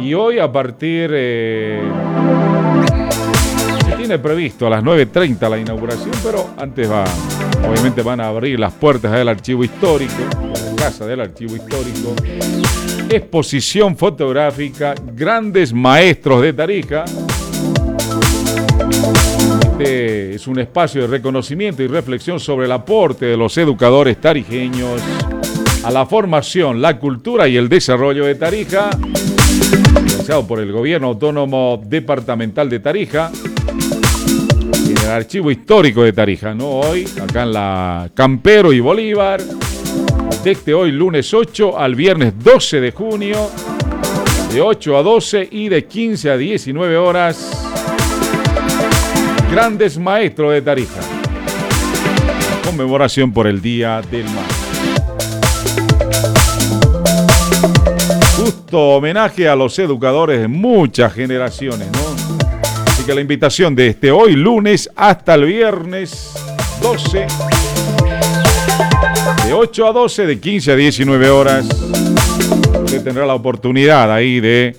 Y hoy a partir... se tiene previsto a las 9:30 la inauguración, pero antes obviamente van a abrir las puertas del archivo histórico, de la Casa del Archivo Histórico. Exposición fotográfica, grandes maestros de Tarija. Este es un espacio de reconocimiento y reflexión sobre el aporte de los educadores tarijeños a la formación, la cultura y el desarrollo de Tarija, realizado por el Gobierno Autónomo Departamental de Tarija, en el Archivo Histórico de Tarija, ¿no? Hoy, acá en la Campero y Bolívar, desde hoy lunes 8 al viernes 12 de junio, de 8 a 12 y de 15 a 19 horas, grandes maestros de Tarija. Conmemoración por el Día del Maestro. Justo homenaje a los educadores de muchas generaciones, ¿no? Así que la invitación de hoy lunes hasta el viernes 12, de 8 a 12, de 15 a 19 horas, usted tendrá la oportunidad ahí de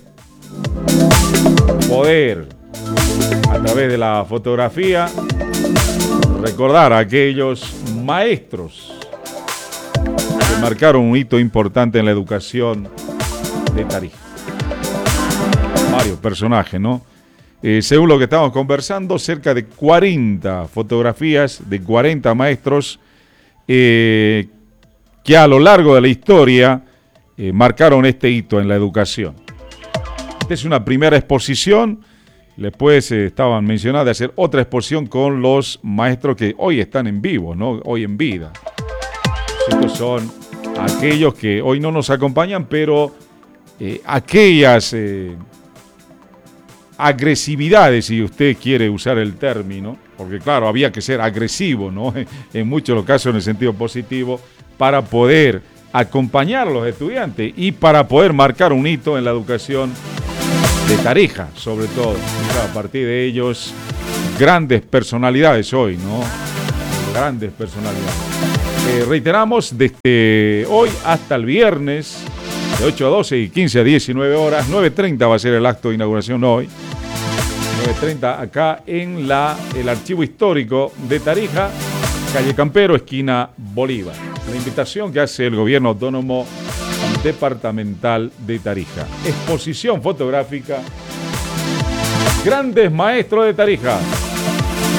poder, a través de la fotografía, recordar a aquellos maestros que marcaron un hito importante en la educación de Tarija. Varios personajes, ¿no? Según lo que estamos conversando, cerca de 40 fotografías de 40 maestros que a lo largo de la historia marcaron este hito en la educación. Esta es una primera exposición. Después estaban mencionados de hacer otra exposición con los maestros que hoy están en vivo, ¿no? Hoy en vida. Estos son aquellos que hoy no nos acompañan, pero aquellas agresividades, si usted quiere usar el término, porque claro, había que ser agresivo, ¿no? En muchos de los casos en el sentido positivo, para poder acompañar a los estudiantes y para poder marcar un hito en la educación de Tarija, sobre todo. A partir de ellos, grandes personalidades hoy, ¿no? Grandes personalidades. Reiteramos, desde hoy hasta el viernes, de 8 a 12 y 15 a 19 horas, 9:30 va a ser el acto de inauguración hoy. 9:30 acá en el Archivo Histórico de Tarija, calle Campero, esquina Bolívar. La invitación que hace el Gobierno Autónomo Departamental de Tarija. Exposición fotográfica, grandes maestros de Tarija.